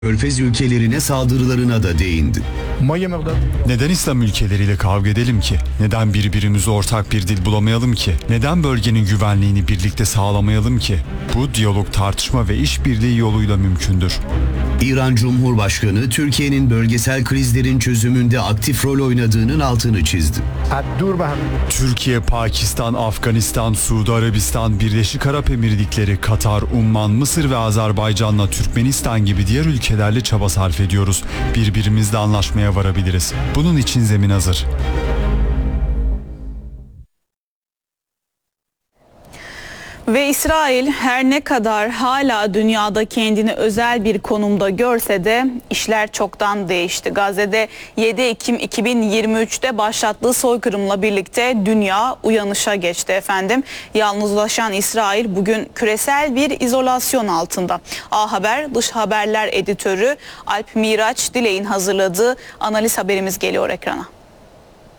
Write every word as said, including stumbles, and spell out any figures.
Körfez ülkelerine saldırılarına da değindi. Neden İslam ülkeleriyle kavga edelim ki? Neden birbirimize ortak bir dil bulamayalım ki? Neden bölgenin güvenliğini birlikte sağlamayalım ki? Bu diyalog, tartışma ve işbirliği yoluyla mümkündür. İran Cumhurbaşkanı Türkiye'nin bölgesel krizlerin çözümünde aktif rol oynadığının altını çizdi. Türkiye, Pakistan, Afganistan, Suudi Arabistan, Birleşik Arap Emirlikleri, Katar, Umman, Mısır ve Azerbaycan'la Türkmenistan gibi diğer ülkelerle çaba sarf ediyoruz. Birbirimizle anlaşmaya varabiliriz. Bunun için zemin hazır. Ve İsrail her ne kadar hala dünyada kendini özel bir konumda görse de işler çoktan değişti. Gazze'de yedi Ekim iki bin yirmi üç'te başlattığı soykırımla birlikte dünya uyanışa geçti efendim. Yalnızlaşan İsrail bugün küresel bir izolasyon altında. A Haber Dış Haberler Editörü Alp Miraç Dilek'in hazırladığı analiz haberimiz geliyor ekrana.